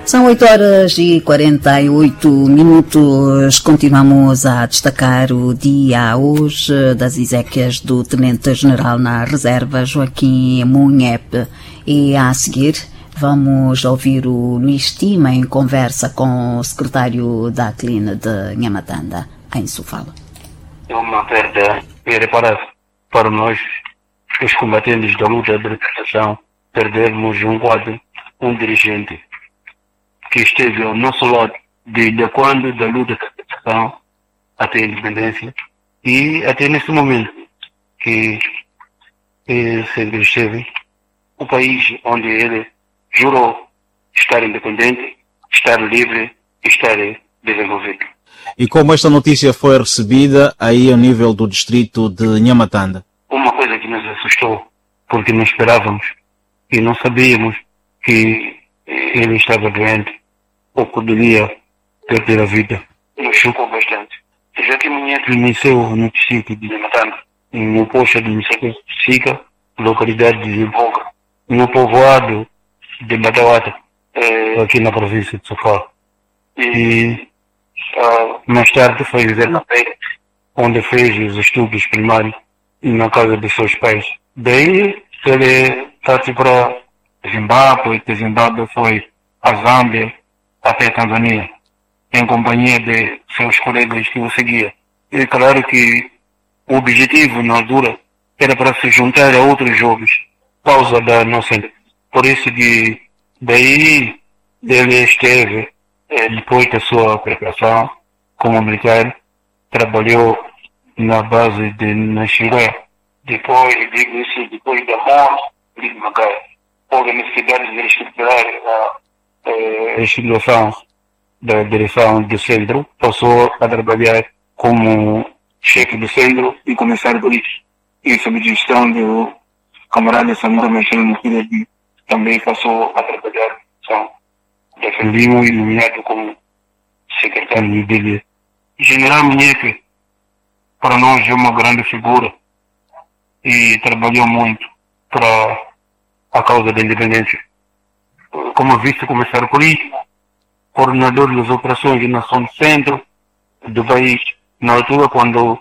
São 8h48. Continuamos a destacar o dia hoje das exéquias do Tenente-General na Reserva, Joaquim Munhep. E a seguir vamos ouvir o Luís Tima em conversa com o secretário da CLIN de Nhamatanda, em Sofala. É uma perda irreparável para nós, os combatentes da luta de libertação, perdermos um quadro, um dirigente que esteve ao nosso lado desde quando da luta de libertação até a independência e até nesse momento que sempre esteve o país onde ele jurou estar independente, estar livre e estar desenvolvido. E como esta notícia foi recebida aí a nível do distrito de Nhamatanda? Uma coisa que nos assustou, porque não esperávamos e não sabíamos que ele estava doente ou poderia perder a vida. Nos chocou bastante. Joaquim Munhep nasceu no distrito de Nhamatanda, no posto de Sica, localidade de Boga, no povoado de Batawata, aqui na província de Sofala. E mais tarde foi viver na Pé, onde fez os estudos primários na casa de seus pais. Daí ele partiu para Zimbábue, de Zimbábue foi a Zâmbia até a Tanzânia, em companhia de seus colegas que o seguiam. E claro que o objetivo na altura era para se juntar a outros jovens, causa da nossa independência. Por isso que daí ele esteve, depois da sua preparação como militar, trabalhou na base de Naxingué. Depois da morte de Macai, houve a necessidade de reestruturar a instituição da direção do centro, passou a trabalhar como chefe do centro e começar por isso. E sob gestão do camarada Samuel Machado, que também passou a trabalhar, defendido e nomeado como secretário dele. General Munhep, para nós, é uma grande figura e trabalhou muito para a causa da independência. Como visto, começar por isso, coordenador das operações de nação do centro do país, na altura quando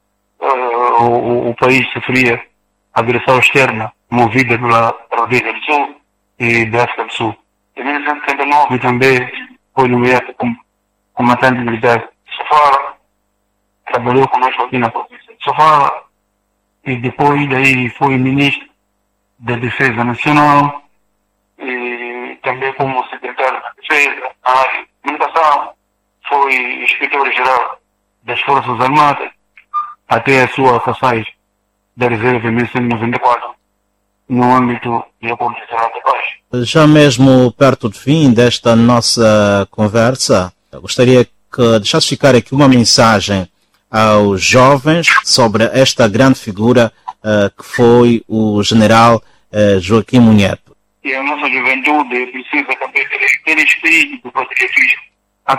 o país sofria agressão externa movida pela Província do Sul e da África do Sul. Em 1979 também foi nomeado como comandante militar de Sofala, trabalhou conosco aqui na província de Sofala e depois daí foi ministro da Defesa Nacional e também como secretário da Defesa, na área de comunicação, foi inspetor-geral das Forças Armadas até a sua passagem da Reserva em 1994 no âmbito de acordo nacional de paz. Já mesmo perto do fim desta nossa conversa, gostaria que deixasse ficar aqui uma mensagem aos jovens sobre esta grande figura que foi o general Joaquim Munhep. E a nossa juventude precisa também ter espírito do patriotismo.